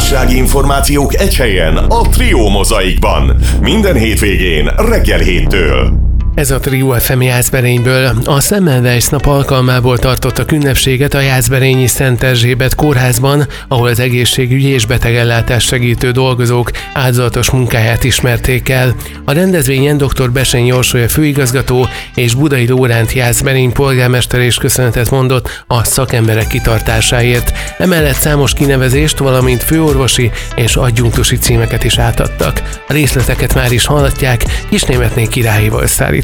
orvossági információk egy helyen, a Trio Mozaikban. Minden hétvégén reggel 7-től. Ez a Trio FM Jászberényből. A Semmelweis nap alkalmából tartottak ünnepséget a jászberényi Szent Erzsébet kórházban, ahol az egészségügyi és betegellátást segítő dolgozók áldozatos munkáját ismerték el. A rendezvényen dr. Bessenyi Orsolya főigazgató és Budai Lóránt Jászberény polgármester is köszönetet mondott a szakemberek kitartásáért. Emellett számos kinevezést, valamint főorvosi és adjunktusi címeket is átadtak. A részleteket már is hallatják Kisnémetné Királyi összeállításából.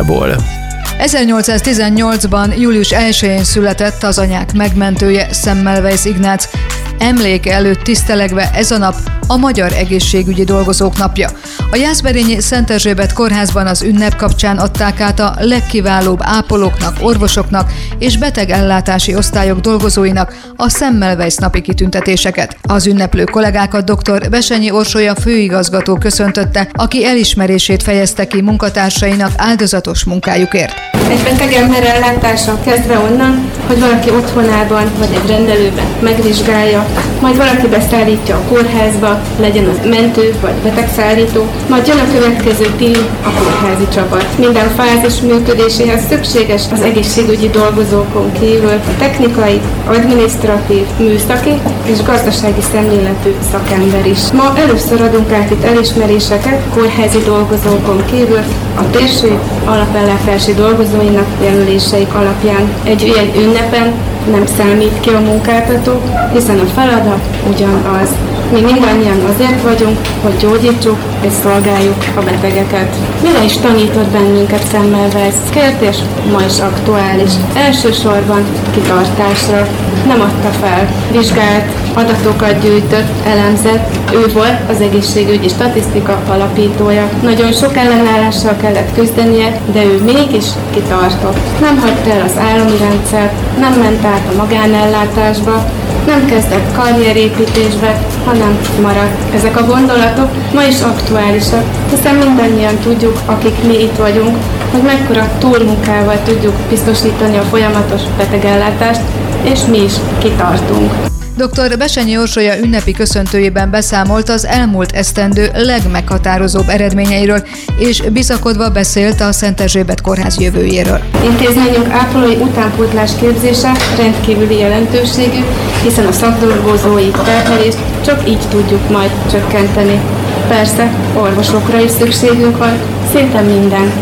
1818-ban július 1-én született az anyák megmentője, Semmelweis Ignác. Emléke előtt tisztelegve ez a nap a Magyar Egészségügyi Dolgozók Napja. A jászberényi Szent Erzsébet kórházban az ünnep kapcsán adták át a legkiválóbb ápolóknak, orvosoknak és betegellátási osztályok dolgozóinak a Semmelweis napi kitüntetéseket. Az ünneplő kollégákat dr. Bessenyi Orsolya főigazgató köszöntötte, aki elismerését fejezte ki munkatársainak áldozatos munkájukért. Egy beteg ember ellátása kezdve onnan, hogy valaki otthonában vagy egy rendelőben megvizsgálja, majd valaki beszállítja a kórházba, legyen az mentő vagy betegszállító, majd jön a következő tím, a kórházi csapat. Minden fázis működéséhez szükséges az egészségügyi dolgozókon kívül a technikai, adminisztratív, műszaki és gazdasági szemléletű szakember is. Ma először adunk át itt elismeréseket kórházi dolgozókon kívül a térség alapellátási dolgozóinak jelöléseik alapján. Egy ilyen ünnepen nem számít ki a munkáltató, hiszen a feladat ugyanaz. Mi mindannyian azért vagyunk, hogy gyógyítsuk és szolgáljuk a betegeket. Mire is tanított bennünket Semmelweis? Kérdés ma is aktuális. Elsősorban kitartásra. Nem adta fel. Vizsgált, adatokat gyűjtött, elemzett. Ő volt az egészségügyi statisztika alapítója. Nagyon sok ellenállással kellett küzdenie, de ő mégis kitartott. Nem hagyta el az állami rendszert, nem ment át a magánellátásba, nem kezdett karrierépítésbe, hanem maradt. Ezek a gondolatok ma is aktuálisak, hiszen mindannyian tudjuk, akik mi itt vagyunk, hogy mekkora túlmunkával tudjuk biztosítani a folyamatos betegellátást, és mi is kitartunk. Dr. Bessenyi Orsolya ünnepi köszöntőjében beszámolt az elmúlt esztendő legmeghatározóbb eredményeiről, és bizakodva beszélt a Szent Erzsébet kórház jövőjéről. Intézményünk ápolói utánpótlás képzése rendkívüli jelentőségű, hiszen a szakdolgozói terhelést csak így tudjuk majd csökkenteni. Persze, orvosokra is szükségünk van, szinte minden